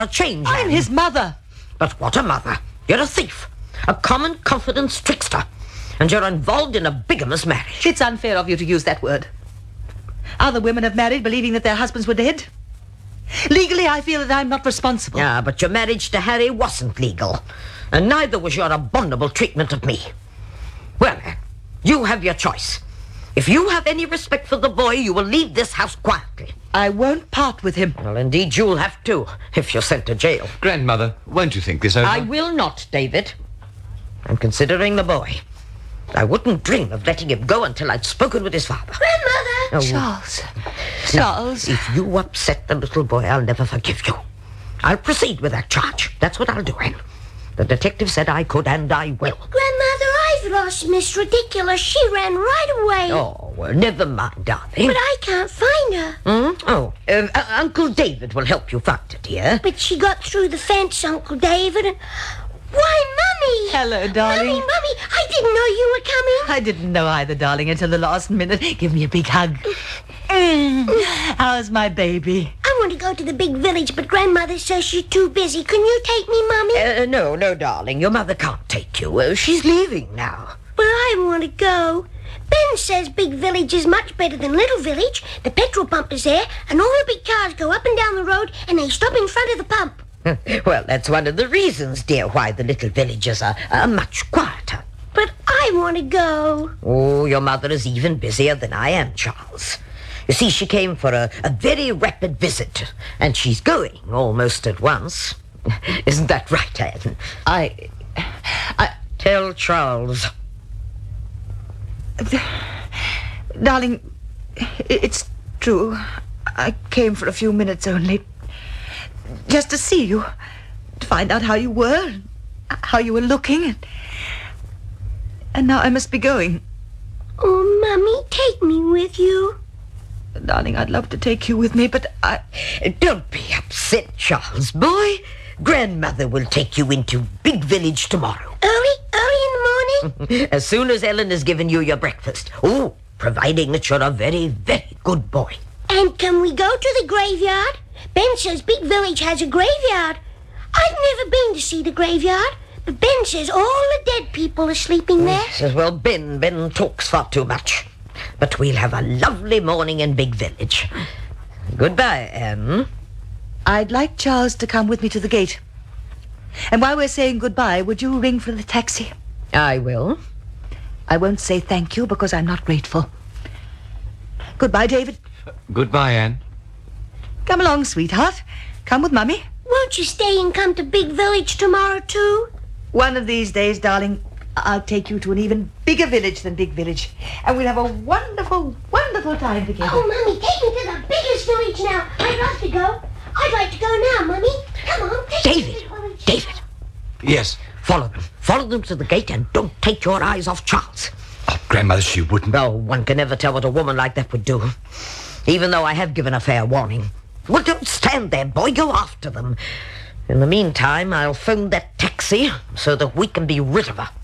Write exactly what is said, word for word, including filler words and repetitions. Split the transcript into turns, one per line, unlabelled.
a change.
I'm
Anne.
his mother.
But what a mother. You're a thief. A common confidence trickster. And you're involved in a bigamous marriage.
It's unfair of you to use that word. Other women have married believing that their husbands were dead. Legally, I feel that I'm not responsible.
Yeah, but your marriage to Harry wasn't legal. And neither was your abominable treatment of me. Well, Anne, you have your choice. If you have any respect for the boy, you will leave this house quietly.
I won't part with him.
Well, indeed, you'll have to, if you're sent to jail.
Grandmother, won't you think this over?
I will not, David. I'm considering the boy. I wouldn't dream of letting him go until I'd spoken with his father.
Grandmother!
Oh,
Charles. Charles.
If you upset the little boy, I'll never forgive you. I'll proceed with that charge. That's what I'll do, Anne. The detective said I could, and I will.
Grandmother, I've lost Miss Ridiculous. She ran right away.
Oh, well, never mind, darling.
But I can't find her.
Hmm? Oh, uh, uh, Uncle David will help you find her, dear.
But she got through the fence, Uncle David, and... Why, Mummy!
Hello, darling.
Mummy, Mummy, I didn't know you were coming.
I didn't know either, darling, until the last minute. Give me a big hug. Mm. How's my baby?
I want to go to the big village, but Grandmother says she's too busy. Can you take me, Mummy?
Uh, no, no, darling. Your mother can't take you. Uh, she's leaving now.
But I want to go. Ben says big village is much better than little village. The petrol pump is there, and all the big cars go up and down the road, and they stop in front of the pump.
Well, that's one of the reasons, dear, why the little villages are, are much quieter.
But I want to go.
Oh, your mother is even busier than I am, Charles. You see, she came for a, a very rapid visit, and she's going almost at once. Isn't that right, Anne?
I... I...
Tell Charles.
Darling, it's true. I came for a few minutes only. Just to see you. To find out how you were. How you were looking. And now I must be going.
Oh, Mummy, take me with you.
Darling, I'd love to take you with me, but I...
Don't be upset, Charles, boy. Grandmother will take you into Big Village tomorrow.
Early, early in the morning?
As soon as Ellen has given you your breakfast. Oh, providing that you're a very, very good boy.
And can we go to the graveyard? Ben says Big Village has a graveyard. I've never been to see the graveyard, but Ben says all the dead people are sleeping there.
Says, well, Ben, Ben talks far too much. But we'll have a lovely morning in Big Village. Goodbye, Anne.
I'd like Charles to come with me to the gate. And while we're saying goodbye, would you ring for the taxi?
I will.
I won't say thank you because I'm not grateful. Goodbye, David.
Goodbye, Anne.
Come along, sweetheart. Come with Mummy.
Won't you stay and come to Big Village tomorrow, too?
One of these days, darling, I'll take you to an even bigger village than Big Village. And we'll have a wonderful, wonderful time together.
Oh, Mummy, take me to the biggest village now. I'd love to go. I'd like to go now, Mummy. Come on, take me to
David,
the village.
David,
Yes.
follow them. Follow them to the gate and don't take your eyes off Charles.
Oh, Grandmother, she wouldn't.
No, one can never tell what a woman like that would do. Even though I have given a fair warning. Well, don't stand there, boy. Go after them. In the meantime, I'll phone that taxi so that we can be rid of her.